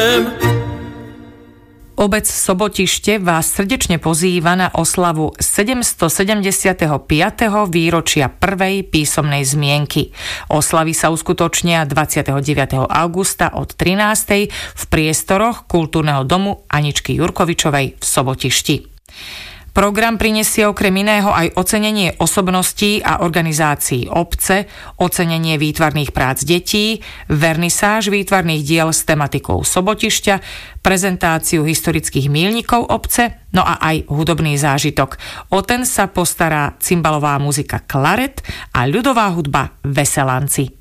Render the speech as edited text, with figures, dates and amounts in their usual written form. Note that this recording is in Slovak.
Obec Sobotište vás srdečne pozýva na oslavu 775. výročia prvej písomnej zmienky. Oslavy sa uskutočnia 29. augusta od 13. v priestoroch Kultúrneho domu Aničky Jurkovičovej v Sobotišti. Program prinesie okrem iného aj ocenenie osobností a organizácií obce, ocenenie výtvarných prác detí, vernisáž výtvarných diel s tematikou Sobotišťa, prezentáciu historických míľnikov obce, no a aj hudobný zážitok. O ten sa postará cymbalová muzika Klaret a ľudová hudba Veselanci.